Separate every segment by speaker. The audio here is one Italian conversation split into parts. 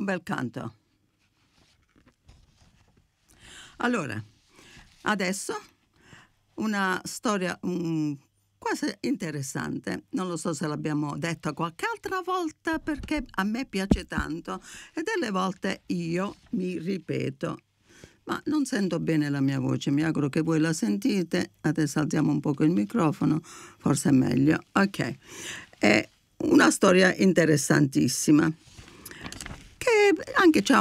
Speaker 1: bel canto. Allora, adesso una storia quasi interessante. Non lo so se l'abbiamo detta qualche altra volta perché a me piace tanto e delle volte io mi ripeto. Ma non sento bene la mia voce, mi auguro che voi la sentite. Adesso alziamo un poco il microfono, forse è meglio. Ok, è una storia interessantissima che anche c'ha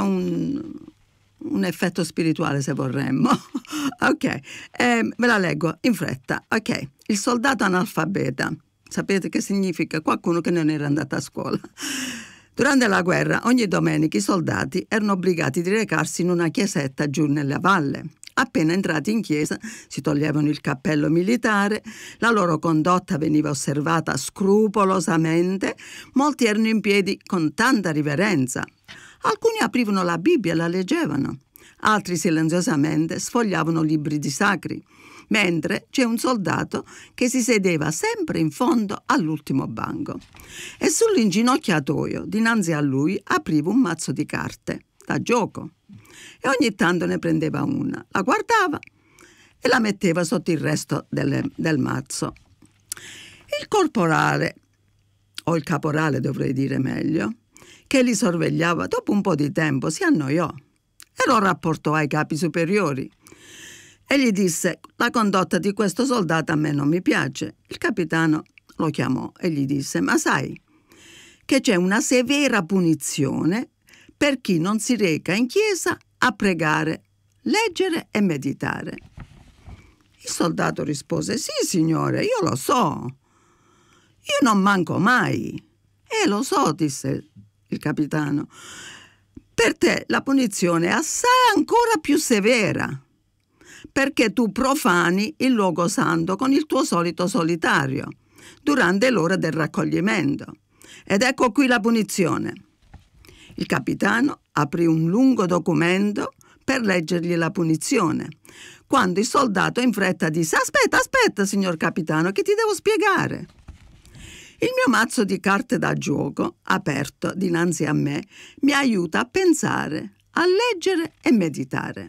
Speaker 1: un effetto spirituale, se vorremmo. Ok, ve la leggo in fretta. Ok, il soldato analfabeta. Sapete che significa? Qualcuno che non era andato a scuola. Durante la guerra, ogni domenica i soldati erano obbligati di recarsi in una chiesetta giù nella valle. Appena entrati in chiesa, si toglievano il cappello militare, la loro condotta veniva osservata scrupolosamente, molti erano in piedi con tanta riverenza. Alcuni aprivano la Bibbia e la leggevano, altri silenziosamente sfogliavano libri di sacri, mentre c'è un soldato che si sedeva sempre in fondo all'ultimo banco e sull'inginocchiatoio dinanzi a lui apriva un mazzo di carte da gioco e ogni tanto ne prendeva una, la guardava e la metteva sotto il resto del mazzo. Il corporale, o il caporale dovrei dire meglio, che li sorvegliava, dopo un po' di tempo si annoiò e lo rapportò ai capi superiori e gli disse: la condotta di questo soldato a me non mi piace. Il capitano lo chiamò e gli disse: ma sai che c'è una severa punizione per chi non si reca in chiesa a pregare, leggere e meditare. Il soldato rispose: sì signore, io lo so, io non manco mai. Lo so, disse il capitano, per te la punizione è assai ancora più severa, perché tu profani il luogo santo con il tuo solito solitario durante l'ora del raccoglimento. Ed ecco qui la punizione. Il capitano aprì un lungo documento per leggergli la punizione, quando il soldato in fretta disse: aspetta, signor capitano, che ti devo spiegare. Il mio mazzo di carte da gioco, aperto dinanzi a me, mi aiuta a pensare, a leggere e meditare.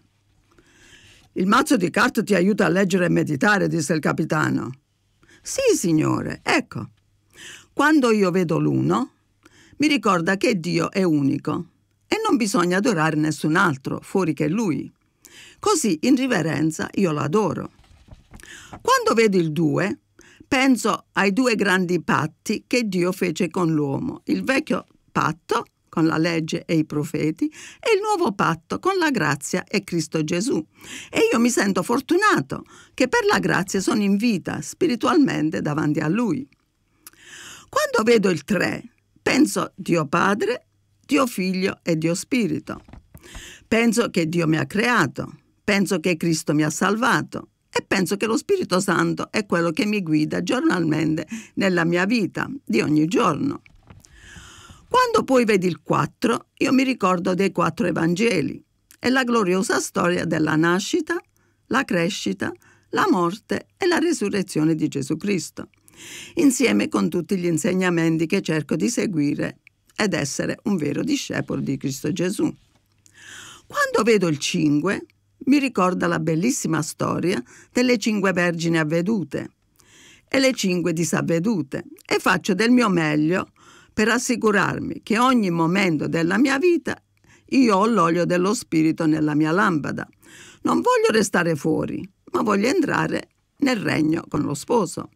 Speaker 1: Il mazzo di carte ti aiuta a leggere e meditare, disse il capitano. Sì, signore, ecco. Quando io vedo l'uno, mi ricorda che Dio è unico e non bisogna adorare nessun altro fuori che Lui. Così, in riverenza, io lo adoro. Quando vedo il due, penso ai due grandi patti che Dio fece con l'uomo, il vecchio patto con la legge e i profeti e il nuovo patto con la grazia e Cristo Gesù. E io mi sento fortunato che per la grazia sono in vita spiritualmente davanti a Lui. Quando vedo il tre, penso Dio Padre, Dio Figlio e Dio Spirito. Penso che Dio mi ha creato, penso che Cristo mi ha salvato e penso che lo Spirito Santo è quello che mi guida giornalmente nella mia vita di ogni giorno. Quando poi vedi il 4, io mi ricordo dei 4 Evangeli e la gloriosa storia della nascita, la crescita, la morte e la risurrezione di Gesù Cristo, insieme con tutti gli insegnamenti che cerco di seguire ed essere un vero discepolo di Cristo Gesù. Quando vedo il 5, mi ricorda la bellissima storia delle 5 vergini avvedute e le 5 disavvedute e faccio del mio meglio per assicurarmi che ogni momento della mia vita io ho l'olio dello Spirito nella mia lampada. Non voglio restare fuori, ma voglio entrare nel regno con lo sposo.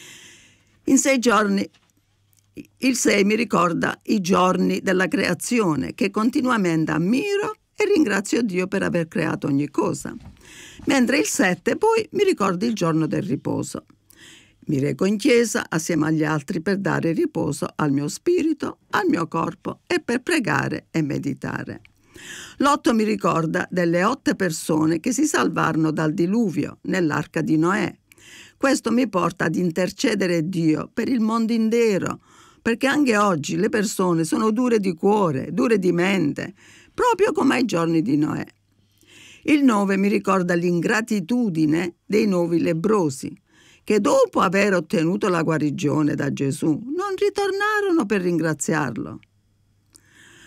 Speaker 1: In 6 giorni, il 6 mi ricorda i giorni della creazione che continuamente ammiro e ringrazio Dio per aver creato ogni cosa. Mentre il 7 poi mi ricorda il giorno del riposo. Mi reco in chiesa assieme agli altri per dare riposo al mio spirito, al mio corpo e per pregare e meditare. L'8 mi ricorda delle 8 persone che si salvarono dal diluvio nell'arca di Noè. Questo mi porta ad intercedere Dio per il mondo intero, perché anche oggi le persone sono dure di cuore, dure di mente, proprio come ai giorni di Noè. Il 9 mi ricorda l'ingratitudine dei 9 lebbrosi, che dopo aver ottenuto la guarigione da Gesù non ritornarono per ringraziarlo.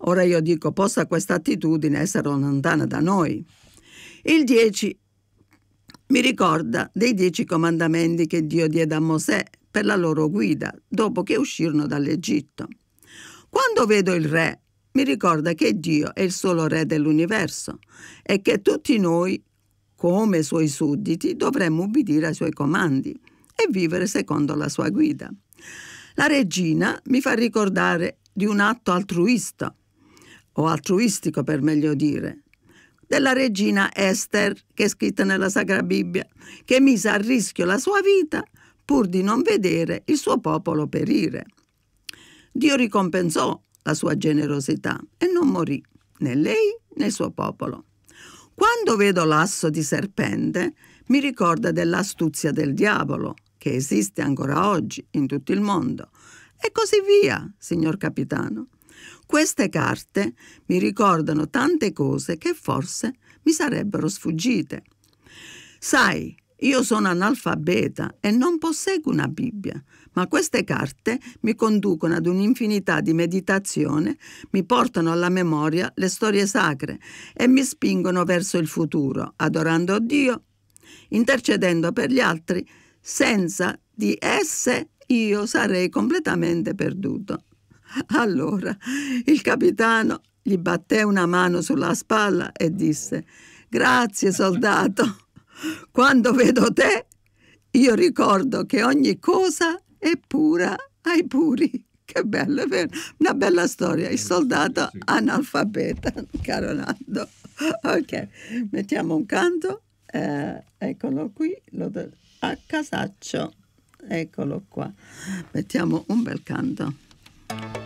Speaker 1: Ora io dico, possa questa attitudine essere lontana da noi. Il 10 mi ricorda dei 10 comandamenti che Dio diede a Mosè per la loro guida dopo che uscirono dall'Egitto. Quando vedo il re, mi ricorda che Dio è il solo re dell'universo e che tutti noi, come suoi sudditi, dovremmo ubbidire ai suoi comandi e vivere secondo la sua guida. La regina mi fa ricordare di un atto altruista, o altruistico per meglio dire, della regina Ester, che è scritta nella Sacra Bibbia, che mise a rischio la sua vita pur di non vedere il suo popolo perire. Dio ricompensò la sua generosità e non morì né lei né il suo popolo. Quando vedo l'asso di serpente, mi ricorda dell'astuzia del diavolo, che esiste ancora oggi in tutto il mondo. E così via, signor capitano. Queste carte mi ricordano tante cose che forse mi sarebbero sfuggite. Sai, io sono analfabeta e non posseggo una Bibbia, ma queste carte mi conducono ad un'infinità di meditazione, mi portano alla memoria le storie sacre e mi spingono verso il futuro, adorando Dio, intercedendo per gli altri. Senza di esse io sarei completamente perduto. Allora il capitano gli batté una mano sulla spalla e disse: «Grazie, soldato. Quando vedo te, io ricordo che ogni cosa è pura ai puri». Che bello, è vero? Una bella storia. Il soldato analfabeta, caro Nando. Ok, mettiamo un canto. Eccolo qui, a casaccio. Eccolo qua. Mettiamo un bel canto.